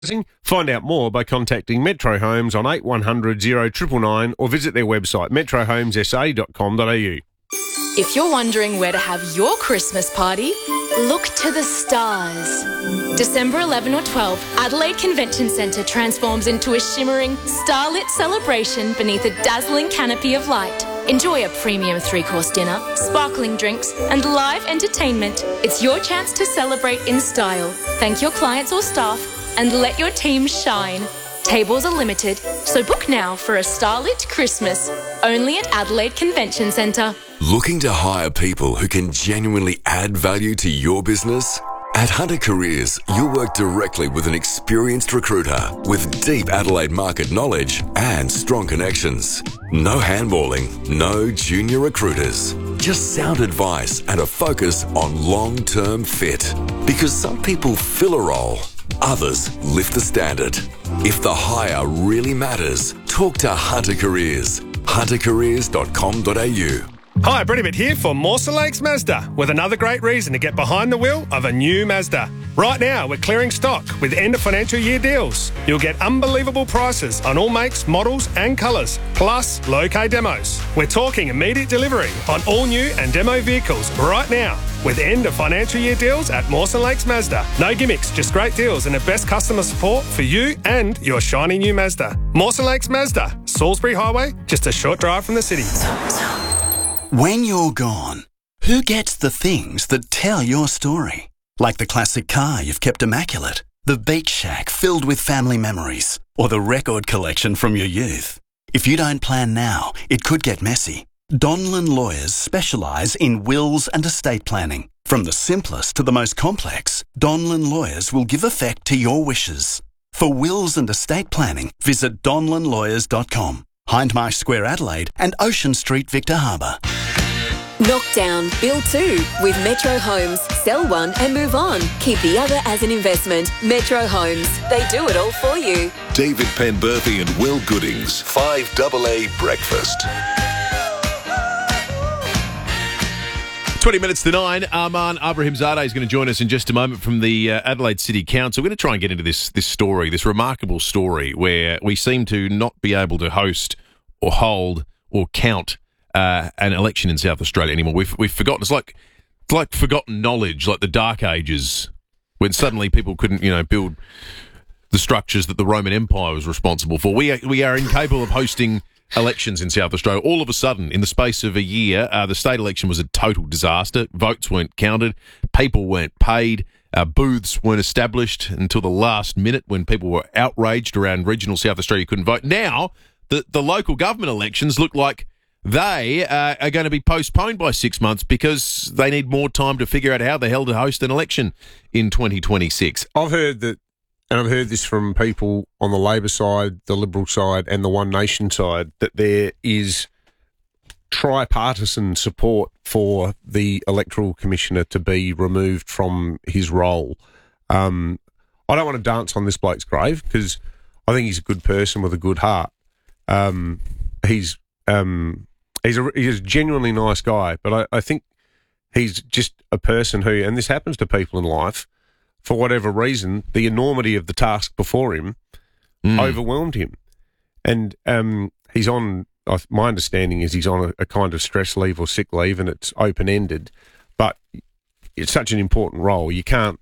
Find out more by contacting Metro Homes on 8100 0999 or visit their website metrohomesa.com.au. If you're wondering where to have your Christmas party, look to the stars. December 11 or 12, Adelaide Convention Centre transforms into a shimmering, starlit celebration beneath a dazzling canopy of light. Enjoy a premium 3-course dinner, sparkling drinks and live entertainment. It's your chance to celebrate in style. Thank your clients or staff and let your team shine. Tables are limited, so book now for a starlit Christmas. Only at Adelaide Convention Centre. Looking to hire people who can genuinely add value to your business? At Hunter Careers, you'll work directly with an experienced recruiter with deep Adelaide market knowledge and strong connections. No handballing, no junior recruiters. Just sound advice and a focus on long-term fit. Because some people fill a role, others lift the standard. If the hire really matters, talk to Hunter Careers. huntercareers.com.au. Hi, Brady Bit here for Mawson Lakes Mazda with another great reason to get behind the wheel of a new Mazda. Right now, we're clearing stock with end of financial year deals. You'll get unbelievable prices on all makes, models and colours, plus low K demos. We're talking immediate delivery on all new and demo vehicles right now with end of financial year deals at Mawson Lakes Mazda. No gimmicks, just great deals and the best customer support for you and your shiny new Mazda. Mawson Lakes Mazda, Salisbury Highway, just a short drive from the city. When you're gone, who gets the things that tell your story? Like the classic car you've kept immaculate, the beach shack filled with family memories, or the record collection from your youth. If you don't plan now, it could get messy. Donlan Lawyers specialise in wills and estate planning. From the simplest to the most complex, Donlan Lawyers will give effect to your wishes. For wills and estate planning, visit donlanlawyers.com. Hindmarsh Square, Adelaide and Ocean Street, Victor Harbour. Knockdown, build 2 with Metro Homes. Sell one and move on. Keep the other as an investment. Metro Homes. They do it all for you. David Penberthy and Will Goodings. 5AA Breakfast. 20 minutes to 9. Arman Abrahimzadeh is going to join us in just a moment from the Adelaide City Council. We're going to try and get into this story, this remarkable story where we seem to not be able to host or hold or count an election in South Australia anymore. We've forgotten. It's like forgotten knowledge, like the Dark Ages, when suddenly people couldn't, build the structures that the Roman Empire was responsible for. We are incapable of hosting elections in South Australia. All of a sudden, in the space of a year, the state election was a total disaster. Votes weren't counted. People weren't paid. Booths weren't established until the last minute when people were outraged around regional South Australia couldn't vote. Now, the local government elections look like they are going to be postponed by 6 months because they need more time to figure out how the hell to host an election in 2026. I've heard that, and I've heard this from people on the Labor side, the Liberal side and the One Nation side, that there is tripartisan support for the Electoral Commissioner to be removed from his role. I don't want to dance on this bloke's grave because I think he's a good person with a good heart. He's a genuinely nice guy, but I think he's just a person who, and this happens to people in life, for whatever reason, the enormity of the task before him overwhelmed him. And he's on, my understanding is he's on a kind of stress leave or sick leave, and it's open-ended. But it's such an important role. You can't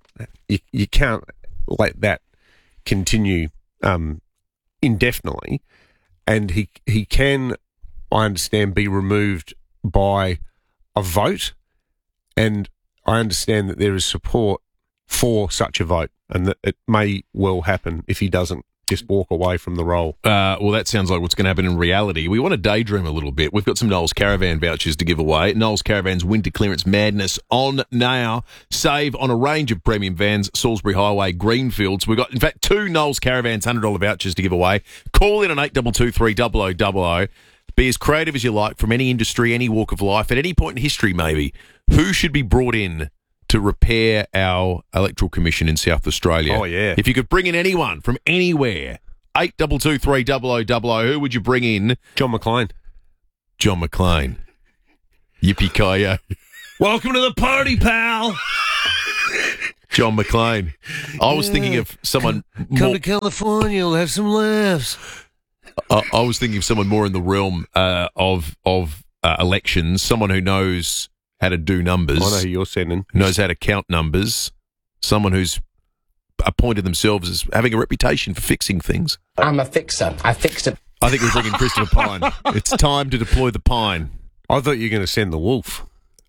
let that continue indefinitely. And he can, I understand, be removed by a vote. And I understand that there is support for such a vote, and that it may well happen if he doesn't just walk away from the role. Well, that sounds like what's going to happen in reality. We want to daydream a little bit. We've got some Knowles Caravan vouchers to give away. Knowles Caravan's winter clearance madness on now. Save on a range of premium vans, Salisbury Highway, Greenfields. We've got, in fact, 2 Knowles Caravans $100 vouchers to give away. Call in on 8223 0000. Be as creative as you like from any industry, any walk of life, at any point in history maybe. Who should be brought in to repair our Electoral Commission in South Australia? Oh, yeah. If you could bring in anyone from anywhere, 8223 0000, who would you bring in? John McLean. John McLean. Yippee-ki-yo. Welcome to the party, pal. John McClane. I was thinking of someone more, California, you'll have some laughs. I was thinking of someone more in the realm of elections, someone who knows how to do numbers. I know who you're sending. Knows how to count numbers, someone who's appointed themselves as having a reputation for fixing things. I'm a fixer. I fixed it. I think we're bringing Christopher Pine. It's time to deploy the Pine. I thought you were going to send the wolf.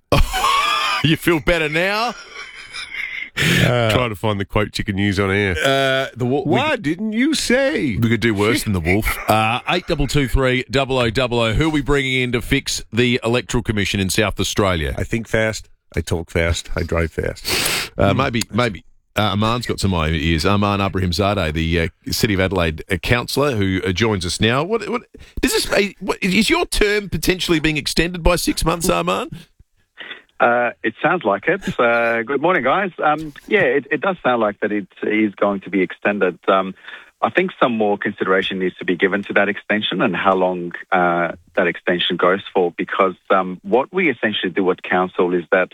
You feel better now? Trying to find the quote chicken news on air. Why didn't you say? We could do worse than the wolf. 8223 0000. Who are we bringing in to fix the Electoral Commission in South Australia? I think fast. I talk fast. I drive fast. Maybe. Aman's got some ideas. Aman Abrahimzadeh, the City of Adelaide councillor, who joins us now. What does this? Is your term potentially being extended by 6 months, Aman? It sounds like it. Good morning, guys. It does sound like that it is going to be extended. I think some more consideration needs to be given to that extension and how long that extension goes for, because what we essentially do at council is that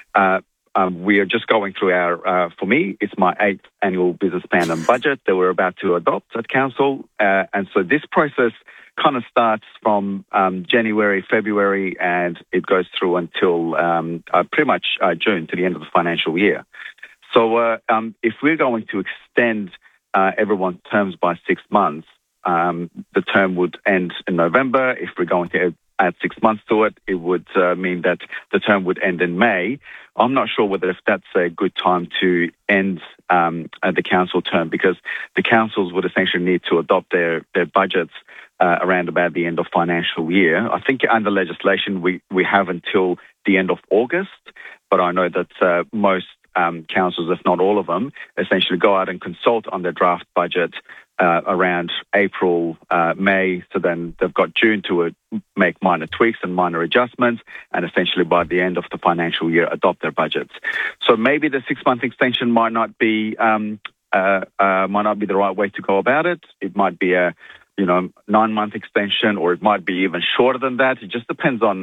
we are just going through our, for me, it's my 8th annual business plan and budget that we're about to adopt at council. And so this process kind of starts from January, February, and it goes through until pretty much June, to the end of the financial year. So if we're going to extend everyone's terms by 6 months, the term would end in November. If we're going to add 6 months to it, it would mean that the term would end in May. I'm not sure whether if that's a good time to end the council term, because the councils would essentially need to adopt their budgets around about the end of financial year. I think under legislation we have until the end of August, but I know that most councils, if not all of them, essentially go out and consult on their draft budget around April, May. So then they've got June to make minor tweaks and minor adjustments, and essentially by the end of the financial year adopt their budgets. So maybe the 6 month extension might not be the right way to go about it. It might be a 9 month extension, or it might be even shorter than that. It just depends on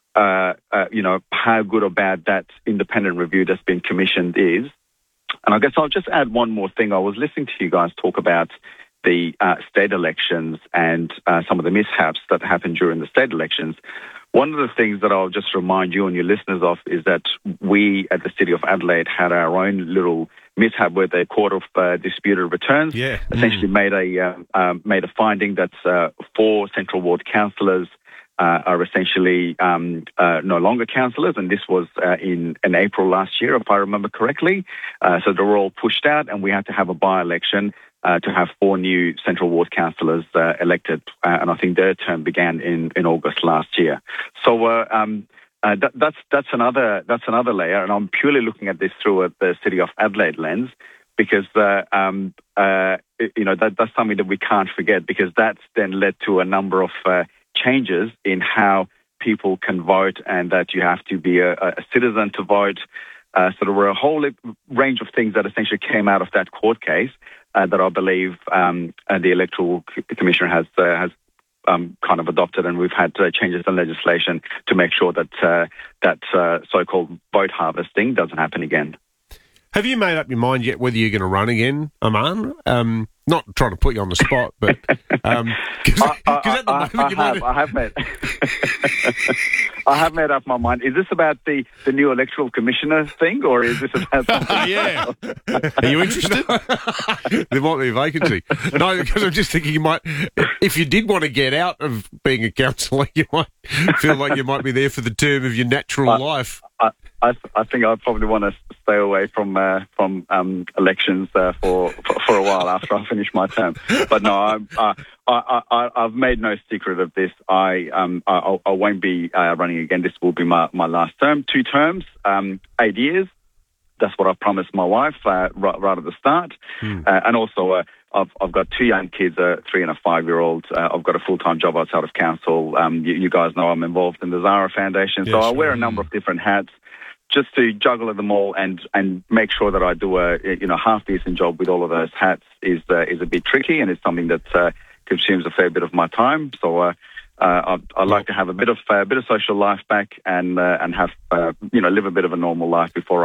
how good or bad that independent review that's been commissioned is. And I guess I'll just add one more thing. I was listening to you guys talk about the state elections and some of the mishaps that happened during the state elections. One of the things that I'll just remind you and your listeners of is that we at the City of Adelaide had our own little mishap with the Court of Disputed Returns. Essentially made a finding that 4 Central Ward councillors are essentially no longer councillors, and this was in April last year, if I remember correctly. So they were all pushed out, and we had to have a by-election to have 4 new Central Ward councillors elected, and I think their term began in August last year. So that's another layer, and I'm purely looking at this through the City of Adelaide lens, because that's something that we can't forget, because that's then led to a number of changes in how people can vote, and that you have to be a citizen to vote. So there were a whole range of things that essentially came out of that court case that I believe the Electoral Commissioner has kind of adopted, and we've had changes in legislation to make sure that that so-called vote harvesting doesn't happen again. Have you made up your mind yet whether you're going to run again, Aman? Not trying to put you on the spot, but I have made up my mind. Is this about the new electoral commissioner thing, or is this about something else? Are you interested? There might be a vacancy. No, because I'm just thinking you might, if you did want to get out of being a councillor, you might feel like you might be there for the term of your natural life. I think I probably want to stay away from elections for a while after I finish my term. But no, I've made no secret of this. I won't be running again. This will be my last term. 2 terms, 8 years. That's what I promised my wife right at the start. And also, I've got 2 young kids, a 3 and a 5-year-old. I've got a full-time job outside of council. You guys know I'm involved in the Zara Foundation, so I wear a number of different hats just to juggle them all and make sure that I do a half-decent job with all of those hats is a bit tricky, and it's something that consumes a fair bit of my time. So I like to have a bit of social life back and have live a bit of a normal life before I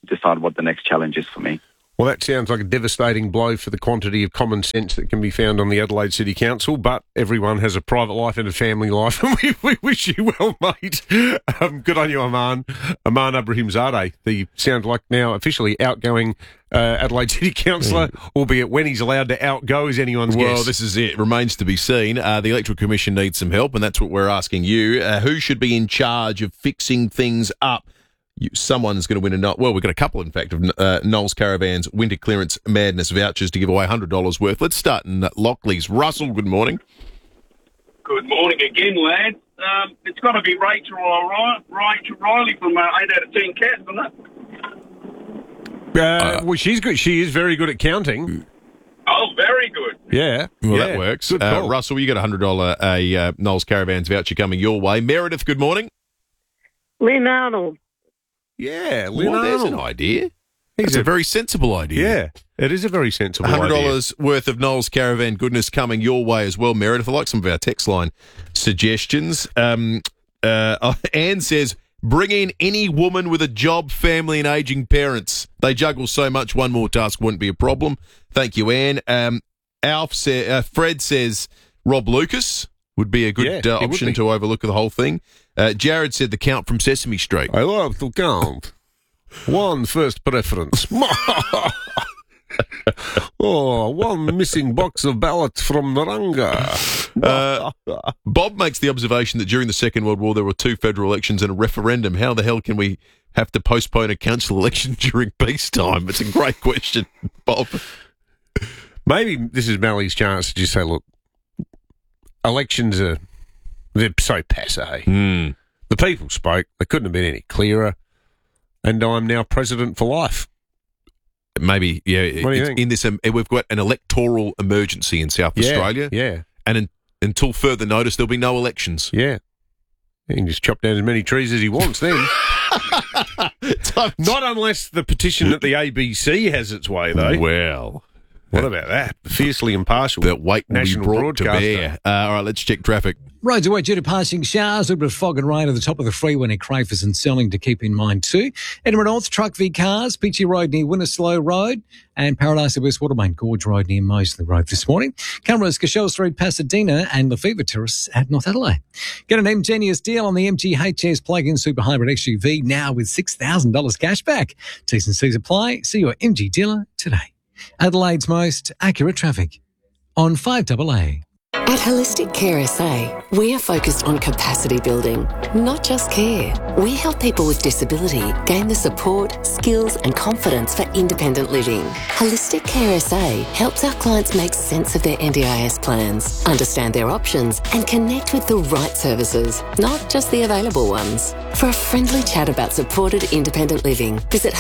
decide what the next challenge is for me. Well, that sounds like a devastating blow for the quantity of common sense that can be found on the Adelaide City Council, but everyone has a private life and a family life, and we wish you well, mate. Good on you, Aman Abrahimzadeh, the sounds like now officially outgoing Adelaide City Councillor, albeit when he's allowed to outgo is anyone's guess. Well, this is it. Remains to be seen. The Electoral Commission needs some help, and that's what we're asking you. Who should be in charge of fixing things up? Someone's going to win we've got a couple, in fact, of Knowles Caravan's Winter Clearance Madness vouchers to give away $100 worth. Let's start in Lockleys. Russell, good morning. Good morning again, lads. It's got to be Rachel Riley from 8 out of 10 cats, isn't it? Well, she's good. She is very good at counting. Oh, very good. Yeah. Well, that works. Russell, you got a $100 Knowles Caravans voucher coming your way. Meredith, good morning. Lynn Arnold. Yeah, Lynn Arnold. There's an idea. It's a very sensible idea. Yeah, it is a very sensible idea. $100 worth of Knowles Caravan goodness coming your way as well, Meredith. I like some of our text line suggestions. Anne says, bring in any woman with a job, family and ageing parents. They juggle so much, one more task wouldn't be a problem. Thank you, Anne. Fred says Rob Lucas would be a good option to overlook the whole thing. Jared said the Count from Sesame Street. I love the Count. One first preference. One missing box of ballots from Naranga. Bob makes the observation that during the Second World War there were 2 federal elections and a referendum. How the hell can we have to postpone a council election during peacetime? It's a great question, Bob. Maybe this is Mally's chance to just say, look, elections they're so passé. The people spoke. They couldn't have been any clearer. And I'm now president for life. Maybe, yeah. What do you think? In this, we've got an electoral emergency in South Australia. Yeah. And until further notice, there'll be no elections. Yeah. He can just chop down as many trees as he wants then. Not unless the petition at the ABC has its way, though. Well, what about that? Fiercely impartial. That weight national brought to bear. All right, let's check traffic. Roads away due to passing showers, a bit of fog and rain at the top of the freeway near Crafers and Selling to keep in mind too. Edinburgh North, Truck v Cars, Peachy Road near Winterslow Road, and Paradise West Watermain Gorge Road near Moseley Road this morning. Cameras, Cashel Street, Pasadena, and Lefevre Terrace at North Adelaide. Get an ingenious deal on the MGHS plug-in super hybrid SUV now with $6,000 cash back. T's and C's apply. See your MG dealer today. Adelaide's most accurate traffic on 5AA. At Holistic Care SA, we are focused on capacity building, not just care. We help people with disability gain the support, skills and confidence for independent living. Holistic Care SA helps our clients make sense of their NDIS plans, understand their options and connect with the right services, not just the available ones. For a friendly chat about supported independent living, visit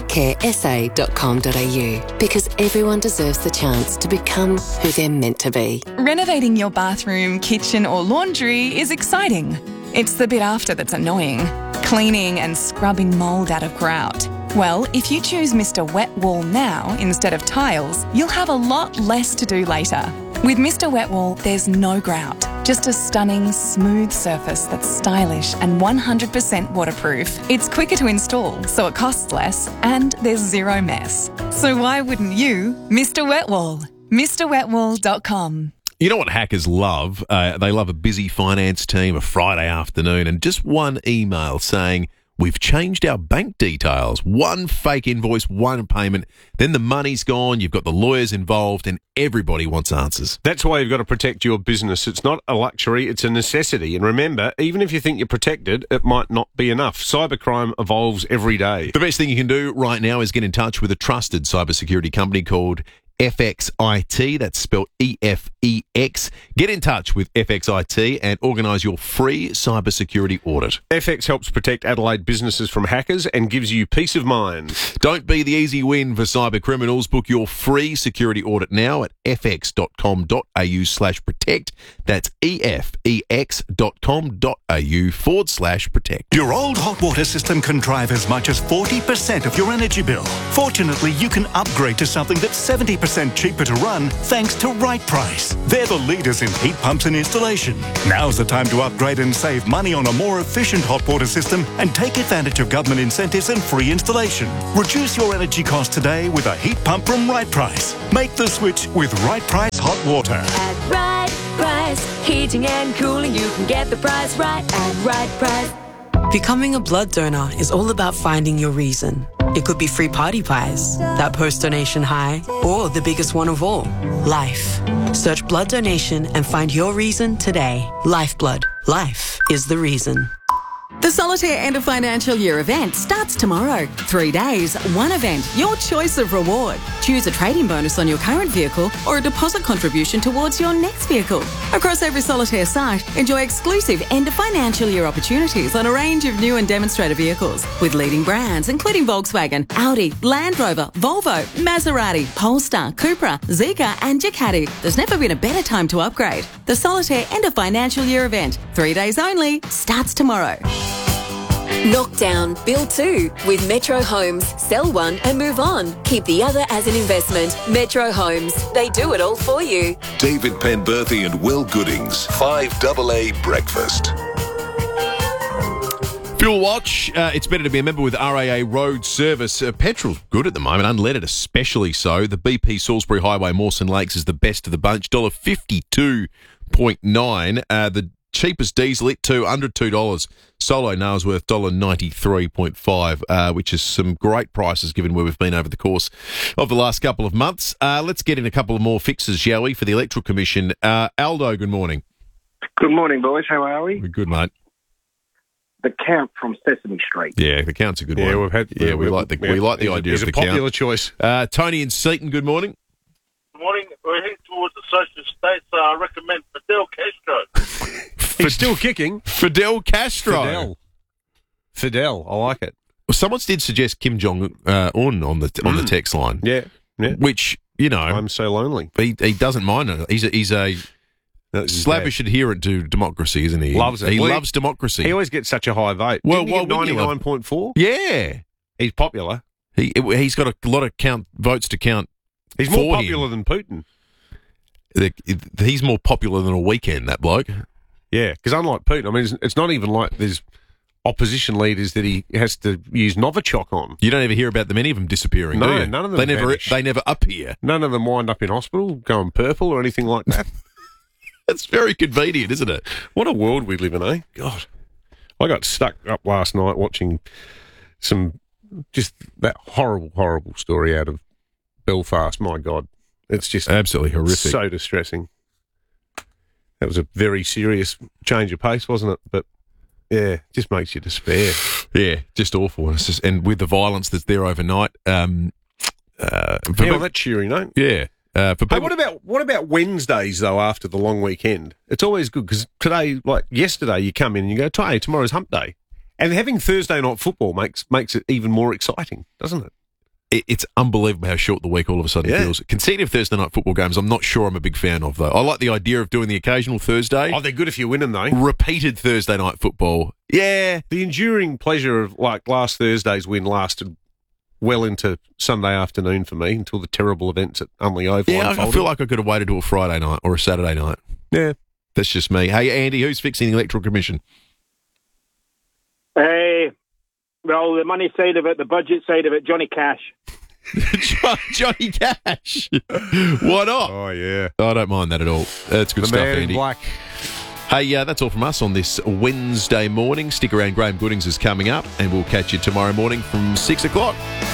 holisticcaresa.com.au because everyone deserves the chance to become who they're meant to be. Renovating your bathroom, kitchen or laundry is exciting. It's the bit after that's annoying. Cleaning and scrubbing mould out of grout. Well, if you choose Mr. Wet Wall now instead of tiles, you'll have a lot less to do later. With Mr. Wet Wall, there's no grout, just a stunning, smooth surface that's stylish and 100% waterproof. It's quicker to install, so it costs less, and there's zero mess. So why wouldn't you? Mr. Wet Wall. MrWetWall.com. You know what hackers love? They love a busy finance team, a Friday afternoon, and just one email saying, we've changed our bank details. One fake invoice, one payment, then the money's gone, you've got the lawyers involved, and everybody wants answers. That's why you've got to protect your business. It's not a luxury, it's a necessity. And remember, even if you think you're protected, it might not be enough. Cybercrime evolves every day. The best thing you can do right now is get in touch with a trusted cybersecurity company called FXIT, that's spelled EFEX. Get in touch with FXIT and organise your free cybersecurity audit. FX helps protect Adelaide businesses from hackers and gives you peace of mind. Don't be the easy win for cyber criminals. Book your free security audit now at fx.com.au/protect. That's efex.com.au/protect. Your old hot water system can drive as much as 40% of your energy bill. Fortunately, you can upgrade to something that's 70% 20% cheaper to run thanks to Right Price. They're the leaders in heat pumps and installation. Now's the time to upgrade and save money on a more efficient hot water system and take advantage of government incentives and free installation. Reduce your energy costs today with a heat pump from Right Price. Make the switch with Right Price Hot Water. At Right Price, heating and cooling, you can get the price right at Right Price. Becoming a blood donor is all about finding your reason. It could be free party pies, that post-donation high, or the biggest one of all, life. Search blood donation and find your reason today. Lifeblood. Life is the reason. The Solitaire End of Financial Year event starts tomorrow. 3 days, one event, your choice of reward. Choose a trading bonus on your current vehicle or a deposit contribution towards your next vehicle. Across every Solitaire site, enjoy exclusive End of Financial Year opportunities on a range of new and demonstrator vehicles with leading brands including Volkswagen, Audi, Land Rover, Volvo, Maserati, Polestar, Cupra, Zeekr and Ducati. There's never been a better time to upgrade. The Solitaire End of Financial Year event, 3 days only, starts tomorrow. Knock down, build two with Metro Homes. Sell one and move on. Keep the other as an investment. Metro Homes. They do it all for you. David Penberthy and Will Goodings. 5AA Breakfast. Fuel Watch. It's better to be a member with RAA Road Service. Petrol's good at the moment, unleaded especially so. The BP Salisbury Highway Mawson Lakes is the best of the bunch. $52.9. The cheapest diesel, it too, under $2. Solo Nailsworth, $93.5, which is some great prices given where we've been over the course of the last couple of months. Let's get in a couple of more fixes, shall we, for the Electoral Commission. Aldo, good morning. Good morning, boys. How are we? We're good, mate. The Count from Sesame Street. Yeah, the Count's a good one. Yeah, we've had. Yeah, we like the idea of the Count. He's a popular choice. Tony in Seaton, good morning. Good morning. We're heading towards the socialist states. I recommend Fidel Castro. He's still kicking. Fidel Castro. Fidel. I like it. Well, someone did suggest Kim Jong-un on the text line. Yeah. Which, you know... I'm so lonely. He doesn't mind it. He's a slavish adherent to democracy, isn't he? Loves it. He loves democracy. He always gets such a high vote. Well, Didn't he get 99.4? Yeah. He's popular. He's got a lot of votes to count. He's more popular than Putin. He's more popular than a weekend, that bloke. Yeah, because unlike Putin, I mean, it's not even like there's opposition leaders that he has to use Novichok on. You don't ever hear about many of them disappearing, do you? None of them They never appear. None of them wind up in hospital, going purple or anything like that. It's very convenient, isn't it? What a world we live in, eh? God. I got stuck up last night watching just that horrible, horrible story out of Belfast. My God. It's just absolutely horrific. So distressing. That was a very serious change of pace, wasn't it? But, yeah, just makes you despair. Yeah, just awful. And with the violence that's there overnight. That's cheering, no? Yeah. What about Wednesdays, though, after the long weekend? It's always good because today, like yesterday, you come in and you go, hey, tomorrow's hump day. And having Thursday night football makes it even more exciting, doesn't it? It's unbelievable how short the week all of a sudden feels. Consecutive Thursday night football games, I'm not sure I'm a big fan of, though. I like the idea of doing the occasional Thursday. Oh, they're good if you win them, though. Repeated Thursday night football. Yeah. The enduring pleasure of, like, last Thursday's win lasted well into Sunday afternoon for me until the terrible events at Unley Oval unfolded. I feel like I could have waited till a Friday night or a Saturday night. Yeah. That's just me. Hey, Andy, who's fixing the Electoral Commission? Hey... Well, the money side of it, the budget side of it, Johnny Cash. Johnny Cash. Why not? Oh, yeah. I don't mind that at all. That's good stuff, Andy. Black. Hey, that's all from us on this Wednesday morning. Stick around, Graham Goodings is coming up, and we'll catch you tomorrow morning from 6 o'clock.